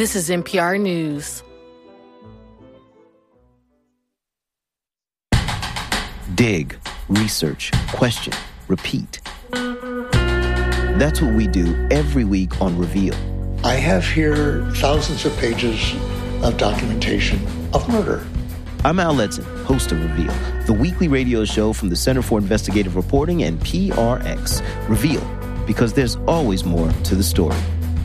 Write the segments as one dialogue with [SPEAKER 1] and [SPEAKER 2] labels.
[SPEAKER 1] This is NPR News.
[SPEAKER 2] Dig, research, question, repeat. That's what we do every week on Reveal.
[SPEAKER 3] I have here thousands of pages of documentation of murder.
[SPEAKER 2] I'm Al Letson, host of Reveal, the weekly radio show from the Center for Investigative Reporting and PRX. Reveal, because there's always more to the story.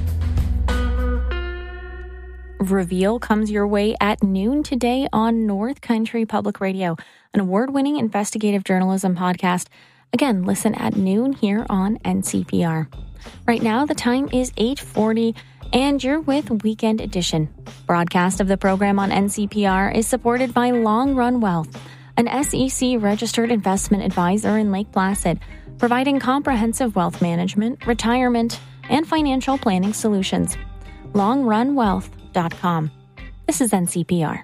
[SPEAKER 4] Reveal comes your way at noon today on North Country Public Radio, an award-winning investigative journalism podcast. Again, listen at noon here on NCPR. Right now, the time is 8:40, and you're with Weekend Edition. Broadcast of the program on NCPR is supported by Long Run Wealth, an SEC-registered investment advisor in Lake Placid, providing comprehensive wealth management, retirement, and financial planning solutions. LongRunWealth.com. This is NCPR.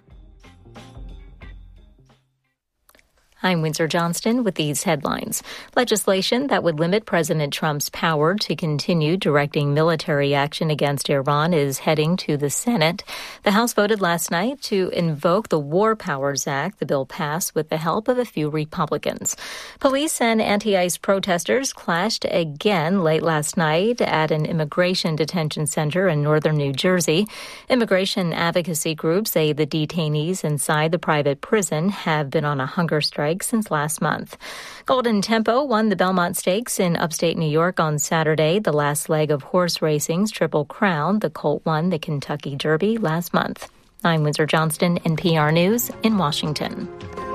[SPEAKER 5] I'm Windsor Johnston with these headlines. Legislation that would limit President Trump's power to continue directing military action against Iran is heading to the Senate. The House voted last night to invoke the War Powers Act. The bill passed with the help of a few Republicans. Police and anti-ICE protesters clashed again late last night at an immigration detention center in northern New Jersey. Immigration advocacy groups say the detainees inside the private prison have been on a hunger strike since last month. Golden Tempo won the Belmont Stakes in upstate New York on Saturday, the last leg of horse racing's Triple Crown. The colt won the Kentucky Derby last month. I'm Windsor Johnston, NPR News in Washington.